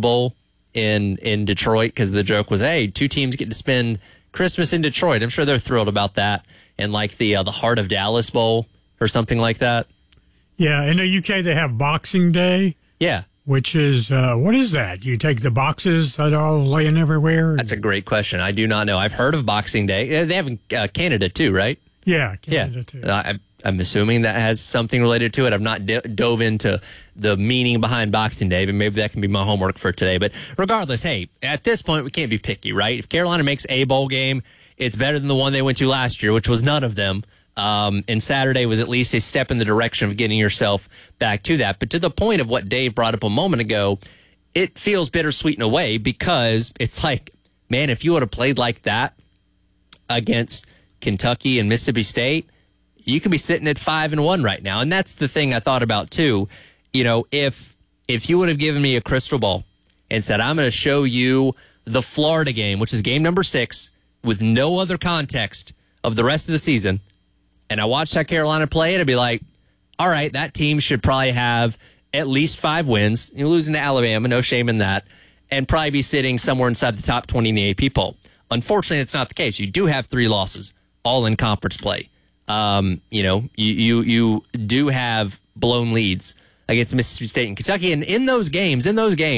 Bowl in Detroit because the joke was, hey, two teams get to spend Christmas in Detroit. I'm sure they're thrilled about that. And like the Heart of Dallas Bowl or something like that. Yeah, in the UK they have Boxing Day. Yeah. Which is, what is that? You take the boxes that are all laying everywhere? That's a great question. I do not know. I've heard of Boxing Day. They have in Canada too, right? Yeah, Canada too. I'm assuming that has something related to it. I've not dove into the meaning behind Boxing Day, but maybe that can be my homework for today. But regardless, hey, at this point, we can't be picky, right? If Carolina makes a bowl game, it's better than the one they went to last year, which was none of them. And Saturday was at least a step in the direction of getting yourself back to that. But to the point of what Dave brought up a moment ago, it feels bittersweet in a way because it's like, man, if you would have played like that against Kentucky and Mississippi State, you could be sitting at 5-1 right now. And that's the thing I thought about too. You know, if you would have given me a crystal ball and said, I'm going to show you the Florida game, which is game number 6, with no other context of the rest of the season, and I watched how Carolina play it, I'd be like, all right, that team should probably have at least 5 wins. You're losing to Alabama, no shame in that, and probably be sitting somewhere inside the top 20 in the AP poll. Unfortunately, it's not the case. You do have 3 losses, all in conference play. You know, you do have blown leads against Mississippi State and Kentucky. And in those games,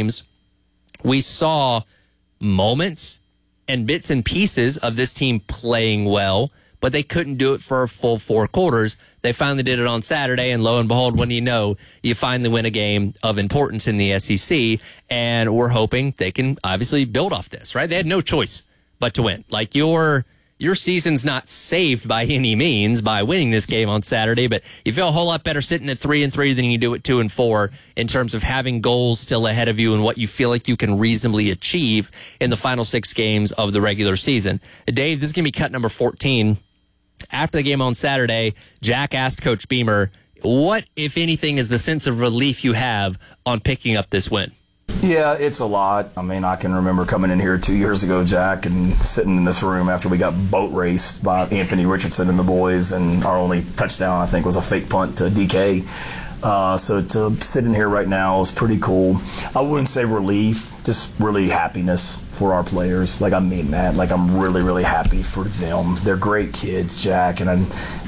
we saw moments and bits and pieces of this team playing well, but they couldn't do it for a full 4 quarters. They finally did it on Saturday, and lo and behold, when you finally win a game of importance in the SEC, and we're hoping they can obviously build off this, right? They had no choice but to win. Like, your season's not saved by any means by winning this game on Saturday, but you feel a whole lot better sitting at 3-3 than you do at 2-4 in terms of having goals still ahead of you and what you feel like you can reasonably achieve in the final 6 games of the regular season. Dave, this is going to be cut number 14. After the game on Saturday, Jack asked Coach Beamer, what, if anything, is the sense of relief you have on picking up this win? Yeah, it's a lot. I mean, I can remember coming in here 2 years ago, Jack, and sitting in this room after we got boat raced by Anthony Richardson and the boys, and our only touchdown, I think, was a fake punt to DK. So to sit in here right now is pretty cool. I wouldn't say relief, just really happiness for our players. Like, I mean that. Like, I'm really, really happy for them. They're great kids, Jack, and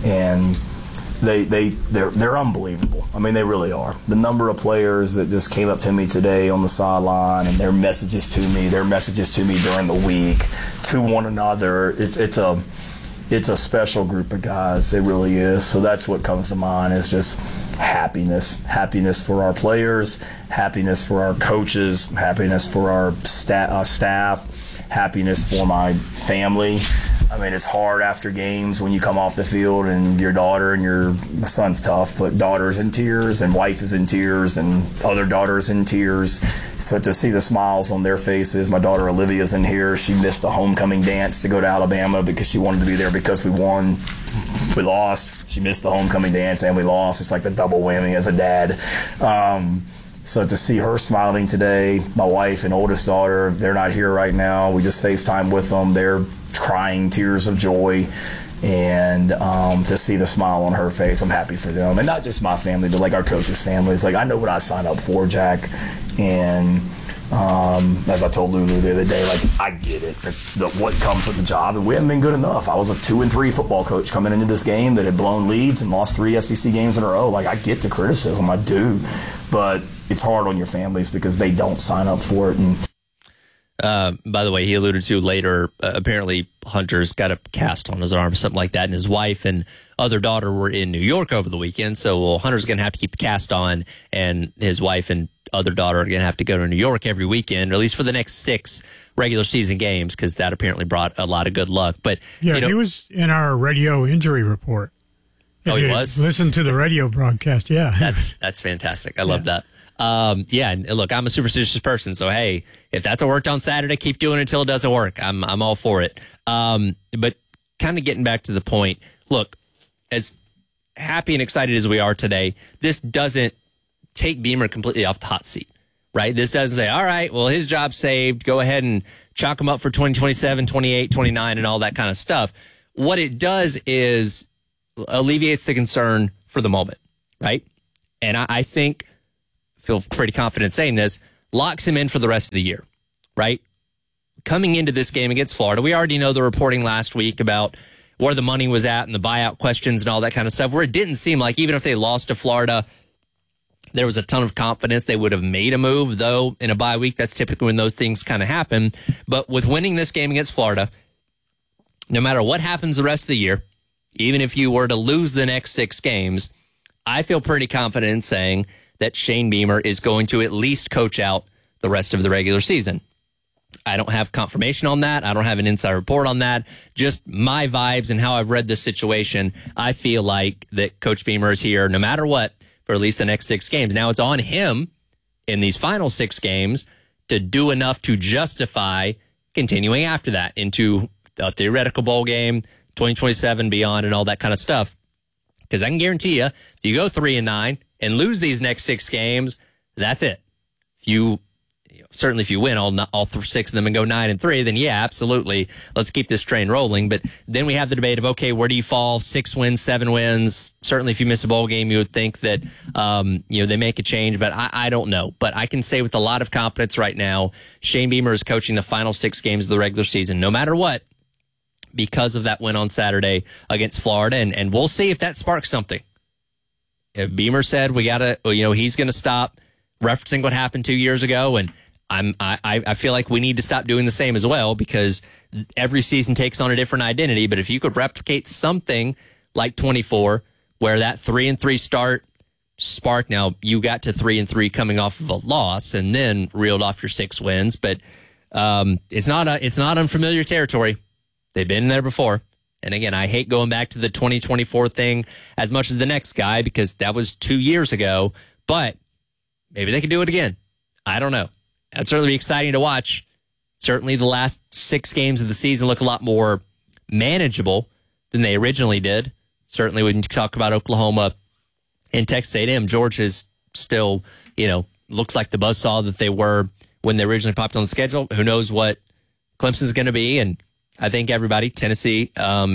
they're unbelievable. I mean, they really are. The number of players that just came up to me today on the sideline and their messages to me during the week, to one another, it's a special group of guys. It really is. So that's what comes to mind, is just happiness for our players, happiness for our coaches, happiness for our staff, happiness for my family. I mean, it's hard after games when you come off the field and your daughter and my son's tough, but daughter's in tears and wife is in tears and other daughter's in tears. So to see the smiles on their faces, my daughter Olivia's in here. She missed a homecoming dance to go to Alabama because she wanted to be there because we won. We lost. She missed the homecoming dance and we lost. It's like the double whammy as a dad. So to see her smiling today, my wife and oldest daughter, they're not here right now. We just FaceTime with them. They're crying tears of joy. And to see the smile on her face, I'm happy for them. And not just my family, but like our coaches' families. Like, I know what I signed up for, Jack. And as I told Lulu the other day, like, I get it, what comes with the job, and we haven't been good enough. I was a 2-3 football coach coming into this game that had blown leads and lost 3 SEC games in a row. Like, I get the criticism, I do, but it's hard on your families because they don't sign up for it. And by the way, he alluded to later, apparently Hunter's got a cast on his arm, something like that, and his wife and other daughter were in New York over the weekend, so Hunter's going to have to keep the cast on, and his wife and other daughter are going to have to go to New York every weekend, or at least for the next 6 regular season games, because that apparently brought a lot of good luck. But yeah, he was in our radio injury report. Oh, he was? Listen to the radio broadcast, yeah. That's fantastic. I love that. Yeah, and look, I'm a superstitious person, so hey, if that's what worked on Saturday, keep doing it until it doesn't work. I'm all for it. But kind of getting back to the point, look, as happy and excited as we are today, this doesn't take Beamer completely off the hot seat, right? This doesn't say, all right, well, his job's saved. Go ahead and chalk him up for 2027, 28, 29, and all that kind of stuff. What it does is alleviates the concern for the moment, right? And I think, feel pretty confident saying this, locks him in for the rest of the year, right? Coming into this game against Florida, we already know the reporting last week about where the money was at and the buyout questions and all that kind of stuff, where it didn't seem like even if they lost to Florida, there was a ton of confidence they would have made a move, though in a bye week, that's typically when those things kind of happen. But with winning this game against Florida, no matter what happens the rest of the year, even if you were to lose the next 6 games, I feel pretty confident in saying that Shane Beamer is going to at least coach out the rest of the regular season. I don't have confirmation on that. I don't have an inside report on that. Just my vibes and how I've read this situation. I feel like that Coach Beamer is here no matter what for at least the next 6 games. Now it's on him in these final 6 games to do enough to justify continuing after that into a theoretical bowl game, 2027 beyond and all that kind of stuff. Because I can guarantee you, if you go 3-9 and lose these next 6 games, that's it. Certainly if you win all 6 of them and go 9-3, then yeah, absolutely. Let's keep this train rolling. But then we have the debate of, okay, where do you fall? 6 wins, 7 wins. Certainly if you miss a bowl game, you would think that, they make a change, but I don't know. But I can say with a lot of confidence right now, Shane Beamer is coaching the final 6 games of the regular season, no matter what, because of that win on Saturday against Florida. And we'll see if that sparks something. If Beamer said he's going to stop referencing what happened 2 years ago, and I feel like we need to stop doing the same as well, because every season takes on a different identity. But if you could replicate something like 24, where that 3-3 start sparked, now you got to 3-3 coming off of a loss and then reeled off your 6 wins, but it's not unfamiliar territory. They've been there before. And again, I hate going back to the 2024 thing as much as the next guy, because that was 2 years ago, but maybe they can do it again. I don't know. That'd certainly be exciting to watch. Certainly the last 6 games of the season look a lot more manageable than they originally did. Certainly when you talk about Oklahoma and Texas A&M, Georgia's still, looks like the buzzsaw that they were when they originally popped on the schedule. Who knows what Clemson's going to be? And I think everybody, Tennessee,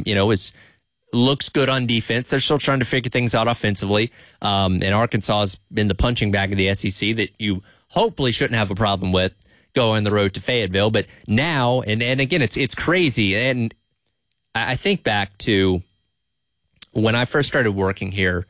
looks good on defense. They're still trying to figure things out offensively. And Arkansas has been the punching bag of the SEC that you hopefully shouldn't have a problem with going the road to Fayetteville. But now, and again, it's crazy. And I think back to when I first started working here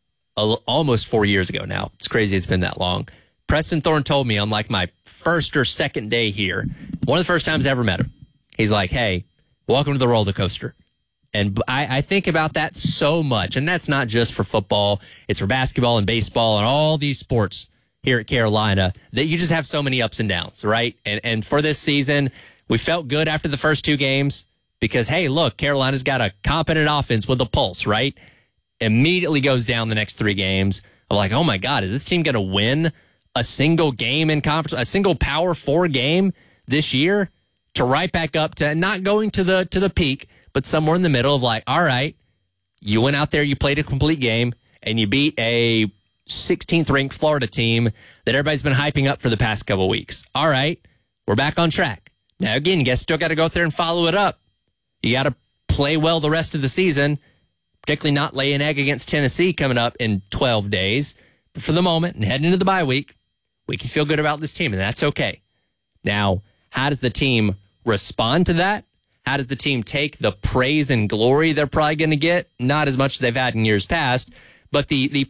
almost 4 years ago now. It's crazy it's been that long. Preston Thorne told me on like my first or second day here, one of the first times I ever met him, he's like, hey, welcome to the roller coaster. And I think about that so much. And that's not just for football. It's for basketball and baseball and all these sports here at Carolina, that you just have so many ups and downs, right? And for this season, we felt good after the first 2 games because, hey, look, Carolina's got a competent offense with a pulse, right? Immediately goes down the next 3 games. I'm like, oh my God, is this team going to win a single game in conference, a single Power 4 game this year? To right back up to not going to the peak, but somewhere in the middle of like, all right, you went out there, you played a complete game, and you beat a 16th ranked Florida team that everybody's been hyping up for the past couple of weeks. All right, we're back on track. Now, again, you guys still got to go out there and follow it up. You got to play well the rest of the season, particularly not lay an egg against Tennessee coming up in 12 days. But for the moment, and heading into the bye week, we can feel good about this team, and that's okay. Now, how does the team respond to that? How does the team take the praise and glory they're probably going to get? Not as much as they've had in years past, but the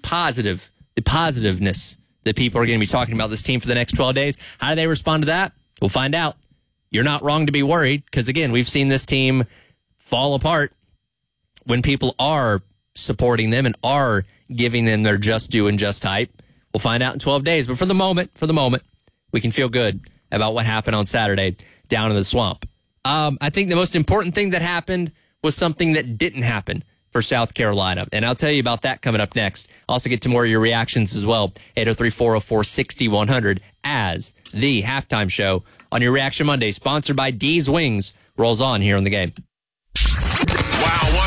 positiveness that people are going to be talking about this team for the next 12 days. How do they respond to that? We'll find out. You're not wrong to be worried because, again, we've seen this team fall apart when people are supporting them and are giving them their just due and just hype. We'll find out in 12 days. But for the moment, we can feel good about what happened on Saturday down in the Swamp. I think the most important thing that happened was something that didn't happen for South Carolina. And I'll tell you about that coming up next. Also get to more of your reactions as well. 803-404-6100 as the halftime show on your Reaction Monday, sponsored by D's Wings, rolls on here on the game.